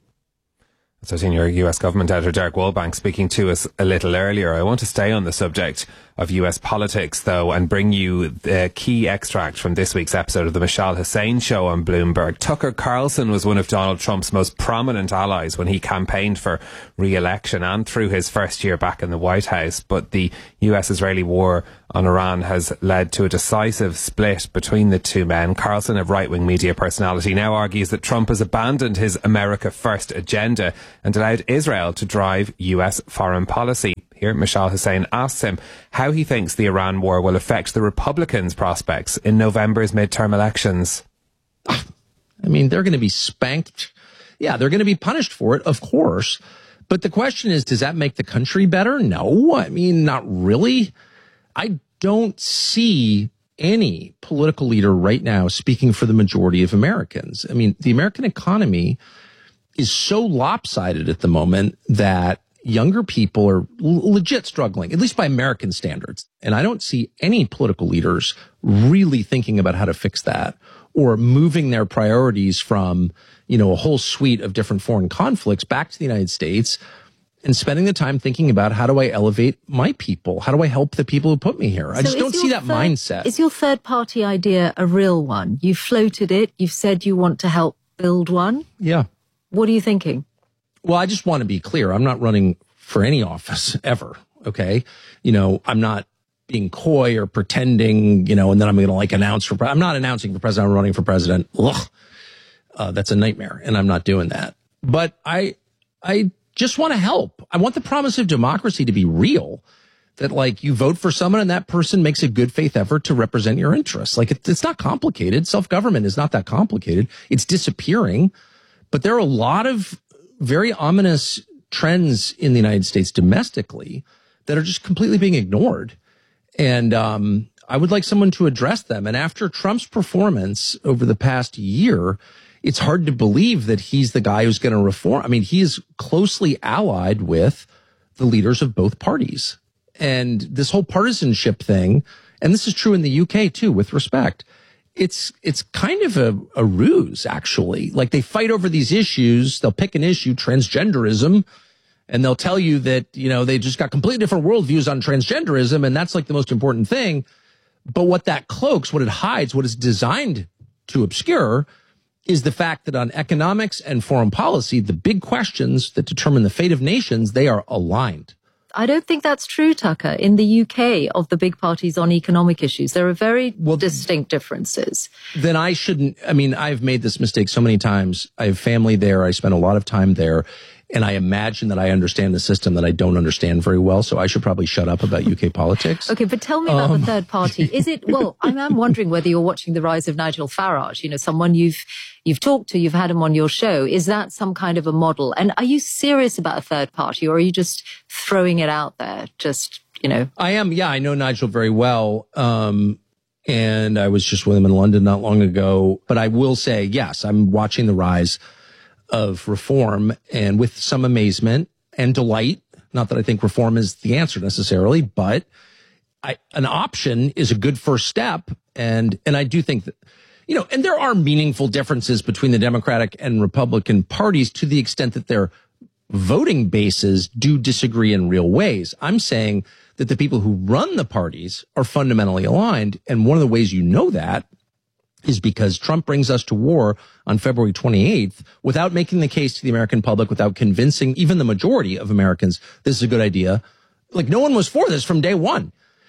So senior U S government editor Derek Wallbank speaking to us a little earlier. I want to stay on the subject of U S politics, though, and bring you the key extract from this week's episode of the Mishal Hussain Show on Bloomberg. Tucker Carlson was one of Donald Trump's most prominent allies when he campaigned for re-election and through his first year back in the White House. But the U S-Israeli war on Iran has led to a decisive split between the two men. Carlson, a right-wing media personality, now argues that Trump has abandoned his America First agenda and allowed Israel to drive U S foreign policy. Here, Mishal Hussain asks him how he thinks the Iran war will affect the Republicans' prospects in November's midterm elections. I mean, they're going to be spanked. Yeah, they're going to be punished for it, of course. But the question is, does that make the country better? No, I mean, not really. I don't see any political leader right now speaking for the majority of Americans. I mean, the American economy is so lopsided at the moment that younger people are l- legit struggling, at least by American standards. And I don't see any political leaders really thinking about how to fix that or moving their priorities from, you know, a whole suite of different foreign conflicts back to the United States and spending the time thinking about how do I elevate my people? How do I help the people who put me here? I So just don't is see your that third- mindset. Is your third party idea a real one? You've floated it. You've said you want to help build one. Yeah. What are you thinking? Well, I just want to be clear. I'm not running for any office ever. Okay. You know, I'm not being coy or pretending, you know, and then I'm going to like announce for, pre- I'm not announcing for president. I'm running for president. Ugh. Uh, that's a nightmare. And I'm not doing that. But I, I just want to help. I want the promise of democracy to be real. That like you vote for someone and that person makes a good faith effort to represent your interests. Like it, it's not complicated. Self-government is not that complicated. It's disappearing. But there are a lot of very ominous trends in the United States domestically that are just completely being ignored. And um, I would like someone to address them. And after Trump's performance over the past year, it's hard to believe that he's the guy who's going to reform. I mean, he is closely allied with the leaders of both parties. And this whole partisanship thing, and this is true in the U K too, with respect, it's it's kind of a, a ruse, actually. Like they fight over these issues. They'll pick an issue, transgenderism, and they'll tell you that, you know, they just got completely different worldviews on transgenderism, and that's like the most important thing. But what that cloaks, what it hides, what it's designed to obscure is the fact that on economics and foreign policy, the big questions that determine the fate of nations, they are aligned. I don't think that's true, Tucker. In the U K, of the big parties on economic issues, there are very well, distinct differences. Then I shouldn't, I mean, I've made this mistake so many times. I have family there. I spend a lot of time there. And I imagine that I understand the system that I don't understand very well. So I should probably shut up about U K politics. Okay, but tell me about Um, the third party. Is it, well, I'm, I'm wondering whether you're watching the rise of Nigel Farage, you know, someone you've, you've talked to, you've had him on your show. Is that some kind of a model? And are you serious about a third party, or are you just throwing it out there? Just, you know. I am. Yeah, I know Nigel very well. Um, and I was just with him in London not long ago. But I will say, yes, I'm watching the rise of reform, and with some amazement and delight. Not that I think reform is the answer necessarily, but I, an option is a good first step. And, and I do think that, you know, and there are meaningful differences between the Democratic and Republican parties to the extent that their voting bases do disagree in real ways. I'm saying that the people who run the parties are fundamentally aligned. And one of the ways you know that is because Trump brings us to war on February twenty-eighth without making the case to the American public, without convincing even the majority of Americans this is a good idea. Like no one was for this from day one.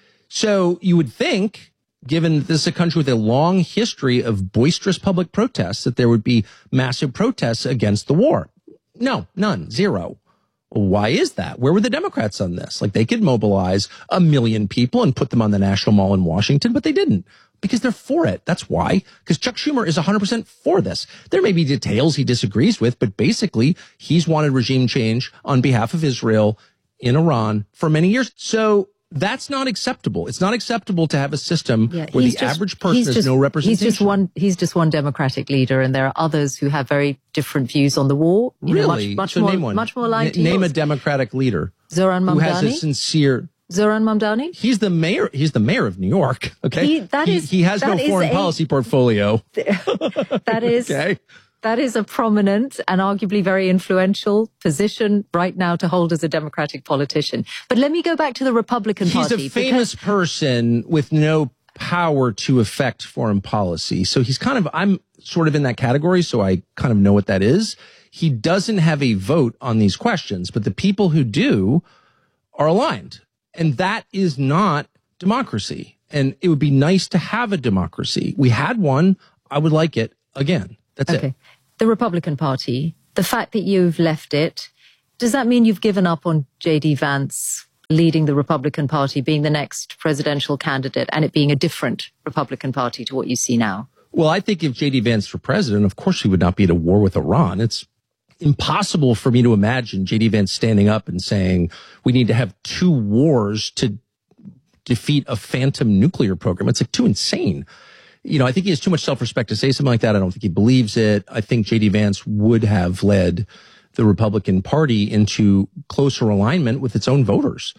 So you would think, given this is a country with a long history of boisterous public protests, that there would be massive protests against the war. No, none, zero. Well, why is that? Where were the Democrats on this? Like they could mobilize a million people and put them on the National Mall in Washington, but they didn't. Because they're for it. That's why. Because Chuck Schumer is one hundred percent for this. There may be details he disagrees with, but basically he's wanted regime change on behalf of Israel in Iran for many years. So that's not acceptable. It's not acceptable to have a system Yeah, where the just- average person he's has just- no representation. He's just one. He's just one Democratic leader, and there are others who have very different views on the war. You know, Really? much, much so more, name one. much more aligned to N- Name yours. a Democratic leader Zoran who has a Mamdani? sincere. Zoran Mamdani? He's the mayor. He's the mayor of New York. Okay, He, that he, is, he has that no is foreign a, policy portfolio. That is okay. That is a prominent and arguably very influential position right now to hold as a Democratic politician. But let me go back to the Republican He's Party. He's a famous because- person with no power to affect foreign policy. So he's kind of, I'm sort of in that category, so I kind of know what that is. He doesn't have a vote on these questions, but the people who do are aligned. And that is not democracy. And it would be nice to have a democracy. We had one. I would like it again. That's okay. it. The Republican Party, the fact that you've left it, does that mean you've given up on J D Vance leading the Republican Party, being the next presidential candidate, and it being a different Republican Party to what you see now? Well, I think if J D Vance were president, of course he would not be at a war with Iran. It's impossible for me to imagine J D Vance standing up and saying we need to have two wars to defeat a phantom nuclear program. It's like too insane. You know, I think he has too much self-respect to say something like that. I don't think he believes it. I think J D Vance would have led the Republican Party into closer alignment with its own voters.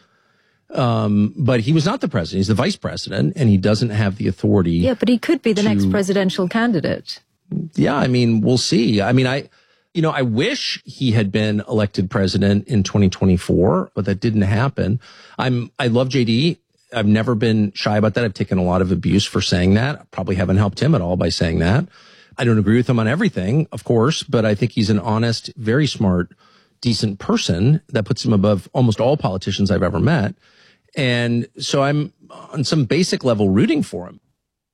Um, but he was not the president. He's the vice president, and he doesn't have the authority. Yeah, but he could be the to, next presidential candidate. Yeah, I mean, we'll see. I mean, I, you know, I wish he had been elected president in twenty twenty-four, but that didn't happen. I'm, I love J D. I've never been shy about that. I've taken a lot of abuse for saying that. I probably haven't helped him at all by saying that. I don't agree with him on everything, of course, but I think he's an honest, very smart, decent person that puts him above almost all politicians I've ever met. And so I'm on some basic level rooting for him.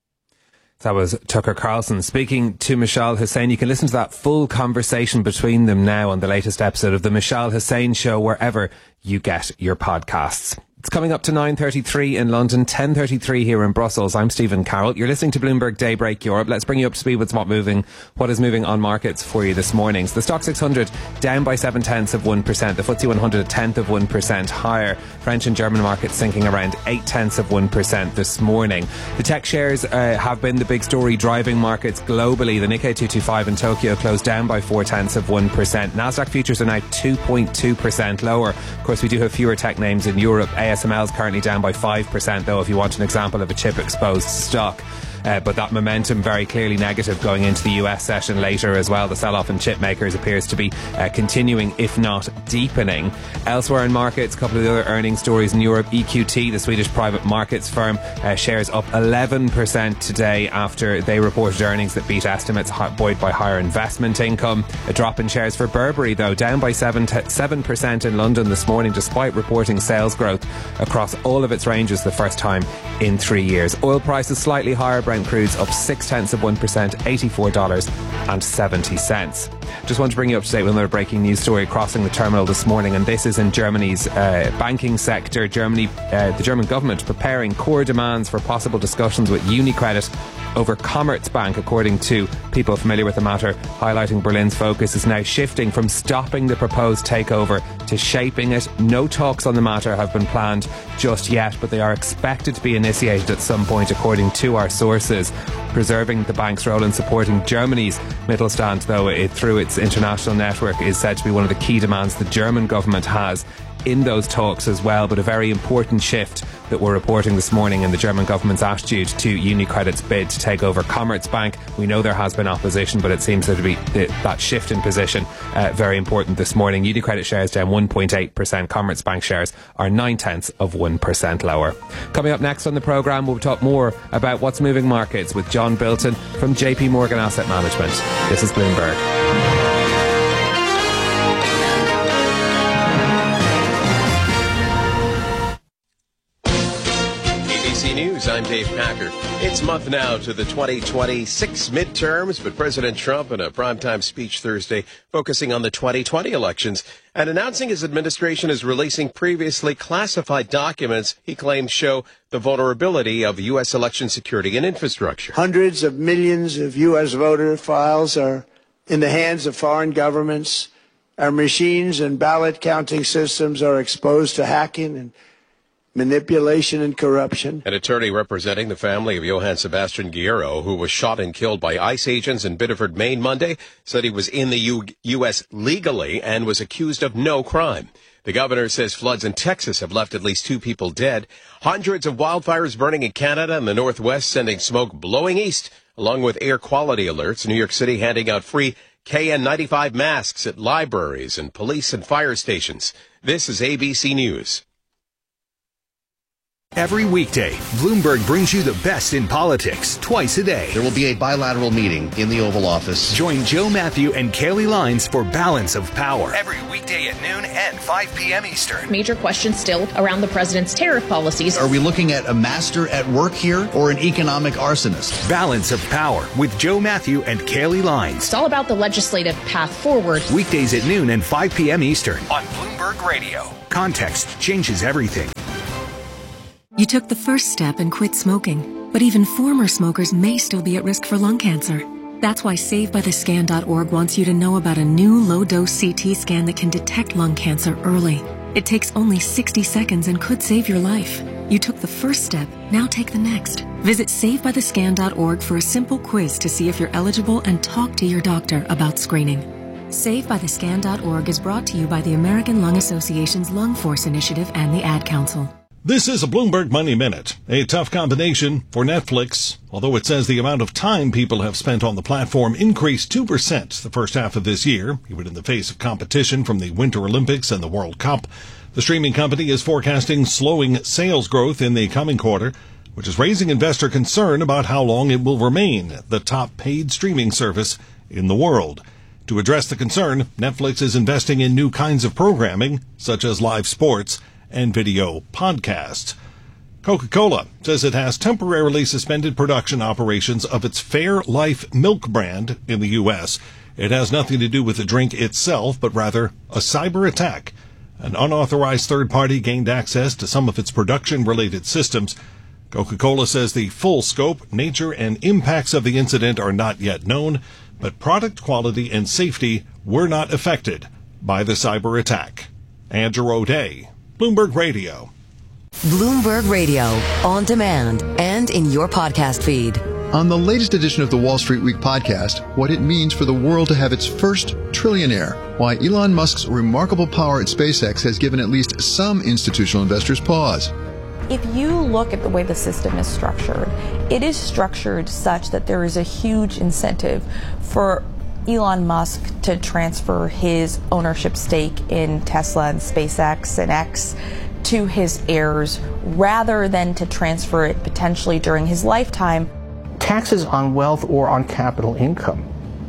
That was Tucker Carlson speaking to Mishal Hussain. You can listen to that full conversation between them now on the latest episode of the Mishal Hussain Show, wherever you get your podcasts. It's coming up to nine thirty-three in London, ten thirty-three here in Brussels. I'm Stephen Carroll. You're listening to Bloomberg Daybreak Europe. Let's bring you up to speed with what's moving, what is moving on markets for you this morning. So the Stock six hundred down by seven tenths of one percent. The F T S E one hundred a tenth of one percent higher. French and German markets sinking around eight tenths of one percent this morning. The tech shares uh, have been the big story driving markets globally. The Nikkei two twenty-five in Tokyo closed down by four tenths of one percent. Nasdaq futures are now two point two percent lower. Of course, we do have fewer tech names in Europe. A S M L is currently down by five percent, though, if you want an example of a chip-exposed stock. Uh, but that momentum very clearly negative going into the U S session later as well. The sell-off in chip makers appears to be uh, continuing, if not deepening. Elsewhere in markets, a couple of the other earnings stories in Europe. E Q T, the Swedish private markets firm, uh, shares up eleven percent today after they reported earnings that beat estimates, buoyed by higher investment income. A drop in shares for Burberry, though, down by seven percent in London this morning, despite reporting sales growth across all of its ranges the first time in three years. Oil prices slightly higher. Brent crude's up six tenths of one percent, eighty-four dollars and seventy cents. Just want to bring you up to date with another breaking news story crossing the terminal this morning, and this is in Germany's uh, banking sector. Germany, uh, the German government preparing core demands for possible discussions with UniCredit over Commerzbank, according to people familiar with the matter, highlighting Berlin's focus is now shifting from stopping the proposed takeover to shaping it. No talks on the matter have been planned just yet, but they are expected to be initiated at some point, according to our sources. Preserving the bank's role in supporting Germany's Mittelstand, though, it, through its international network, is said to be one of the key demands the German government has in those talks as well. But a very important shift that we're reporting this morning in the German government's attitude to UniCredit's bid to take over Commerzbank. We know there has been opposition, but it seems there to be the, that shift in position uh, very important this morning. UniCredit shares down one point eight percent. Commerzbank shares are nine tenths of one percent lower. Coming up next on the programme, we'll talk more about what's moving markets with John Bilton from J P Morgan Asset Management. This is Bloomberg. News. I'm Dave Packer. It's a month now to the twenty twenty-six midterms, but President Trump in a primetime speech Thursday focusing on the twenty twenty elections and announcing his administration is releasing previously classified documents he claims show the vulnerability of U S election security and infrastructure. Hundreds of millions of U S voter files are in the hands of foreign governments. Our machines and ballot counting systems are exposed to hacking and manipulation and corruption. An attorney representing the family of Johann Sebastian Guerrero, who was shot and killed by ICE agents in Biddeford, Maine Monday, said he was in the U- U.S. legally and was accused of no crime. The governor says floods in Texas have left at least two people dead. Hundreds of wildfires burning in Canada and the Northwest, sending smoke blowing east, along with air quality alerts. New York City handing out free K N ninety-five masks at libraries and police and fire stations. This is A B C News. Every weekday, Bloomberg brings you the best in politics twice a day. There will be a bilateral meeting in the Oval Office. Join Joe Matthew and Kaylee Lines for Balance of Power. Every weekday at noon and five p.m. Eastern. Major questions still around the president's tariff policies. Are we looking at a master at work here or an economic arsonist? Balance of Power with Joe Matthew and Kaylee Lines. It's all about the legislative path forward. Weekdays at noon and five p.m. Eastern on Bloomberg Radio. Context changes everything. You took the first step and quit smoking, but even former smokers may still be at risk for lung cancer. That's why Save By The Scan dot org wants you to know about a new low-dose C T scan that can detect lung cancer early. It takes only sixty seconds and could save your life. You took the first step, now take the next. Visit Save By The Scan dot org for a simple quiz to see if you're eligible and talk to your doctor about screening. Save By The Scan dot org is brought to you by the American Lung Association's Lung Force Initiative and the Ad Council. This is a Bloomberg Money Minute, a tough combination for Netflix. Although it says the amount of time people have spent on the platform increased two percent the first half of this year, even in the face of competition from the Winter Olympics and the World Cup. The streaming company is forecasting slowing sales growth in the coming quarter, which is raising investor concern about how long it will remain the top paid streaming service in the world. To address the concern, Netflix is investing in new kinds of programming, such as live sports and video podcasts. Coca-Cola says it has temporarily suspended production operations of its Fairlife milk brand in the U S. It has nothing to do with the drink itself, but rather a cyber attack. An unauthorized third party gained access to some of its production-related systems. Coca-Cola says the full scope, nature, and impacts of the incident are not yet known, but product quality and safety were not affected by the cyber attack. Andrew O'Day, Bloomberg Radio. Bloomberg Radio, on demand and in your podcast feed. On the latest edition of the Wall Street Week podcast, what it means for the world to have its first trillionaire. Why Elon Musk's remarkable power at SpaceX has given at least some institutional investors pause. If you look at the way the system is structured, it is structured such that there is a huge incentive for Elon Musk to transfer his ownership stake in Tesla and SpaceX and X to his heirs rather than to transfer it potentially during his lifetime. Taxes on wealth or on capital income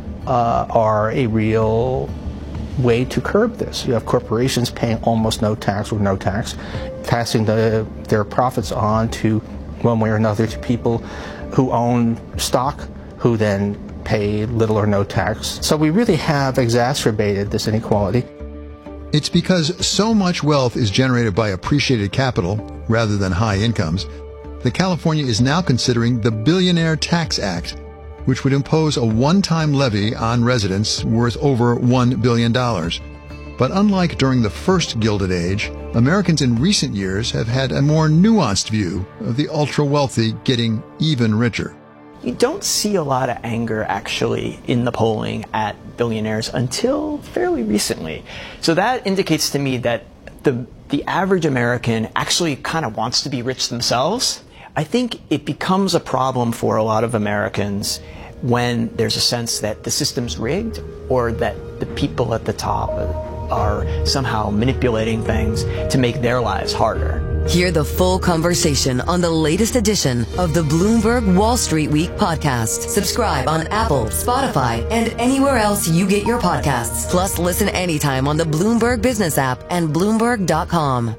uh, are a real way to curb this. You have corporations paying almost no tax or no tax, passing the, their profits on to one way or another to people who own stock, who then pay little or no tax. So we really have exacerbated this inequality. It's because so much wealth is generated by appreciated capital rather than high incomes that California is now considering the Billionaire Tax Act, which would impose a one-time levy on residents worth over one billion dollars. But unlike during the first Gilded Age, Americans in recent years have had a more nuanced view of the ultra-wealthy getting even richer. You don't see a lot of anger actually in the polling at billionaires until fairly recently. So that indicates to me that the the average American actually kind of wants to be rich themselves. I think it becomes a problem for a lot of Americans when there's a sense that the system's rigged or that the people at the top are somehow manipulating things to make their lives harder. Hear the full conversation on the latest edition of the Bloomberg Wall Street Week podcast. Subscribe on Apple, Spotify, and anywhere else you get your podcasts. Plus, listen anytime on the Bloomberg Business app and Bloomberg dot com.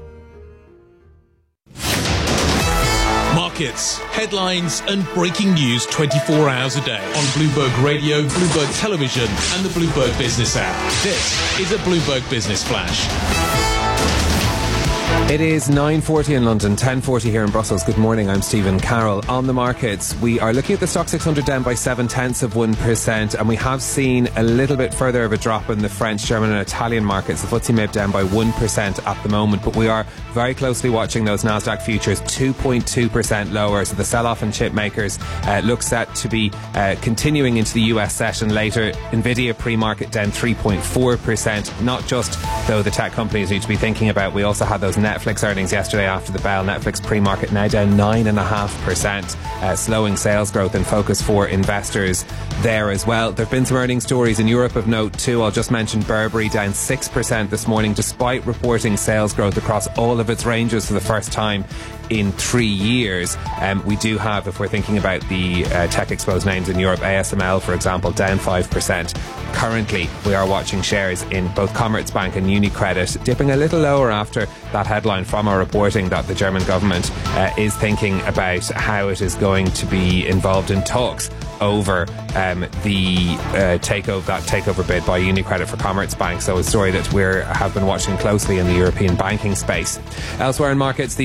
Markets, headlines, and breaking news twenty-four hours a day on Bloomberg Radio, Bloomberg Television, and the Bloomberg Business app. This is a Bloomberg Business Flash. It is nine forty in London, ten forty here in Brussels. Good morning, I'm Stephen Carroll. On the markets, we are looking at the Stock six hundred down by seven tenths of one percent, and we have seen a little bit further of a drop in the French, German and Italian markets. The F T S E M I B down by one percent at the moment, but we are very closely watching those Nasdaq futures, two point two percent lower. So the sell-off in chip makers uh, looks set to be uh, continuing into the U S session later. Nvidia pre-market down three point four percent. Not just, though, the tech companies need to be thinking about. We also had those Netflix earnings yesterday after the bell. Netflix pre-market now down nine point five percent, uh, slowing sales growth in focus for investors there as well. There have been some earnings stories in Europe of note too. I'll just mention Burberry down six percent this morning, despite reporting sales growth across all of its ranges for the first time in three years. Um, we do have, if we're thinking about the uh, tech exposed names in Europe, A S M L, for example, down five percent. Currently, we are watching shares in both Commerzbank and UniCredit dipping a little lower after that headline from our reporting that the German government uh, is thinking about how it is going to be involved in talks over um, the uh, takeover, that takeover bid by UniCredit for Commerzbank. So a story that we have been watching closely in the European banking space. Elsewhere in markets, the